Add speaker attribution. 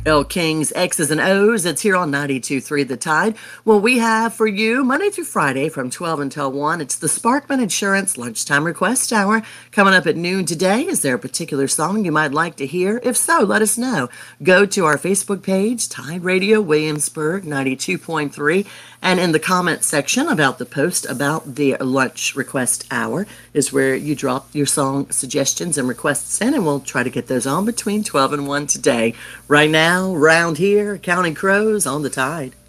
Speaker 1: L King's X's and O's. It's here on 92.3 The Tide. Well, we have for you Monday through Friday from 12 until 1. It's the Sparkman Insurance Lunchtime Request Hour. Coming up at noon today. Is there a particular song you might like to hear? If so, let us know. Go to our Facebook page, Tide Radio Williamsburg 92.3. And in the comment section about the post about the lunch request hour is where you drop your song suggestions and requests in, and we'll try to get those on between 12 and 1 today. Right now, round here, Counting Crows on the Tide.